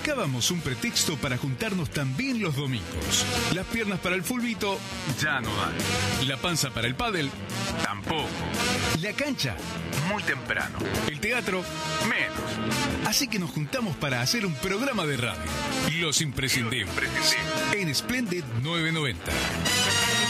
Buscábamos un pretexto para juntarnos también los domingos. Las piernas para el fulbito ya no dan. La panza para el pádel tampoco. La cancha muy temprano. El teatro menos. Así que nos juntamos para hacer un programa de radio. Los Imprescindibles. En Splendid 990.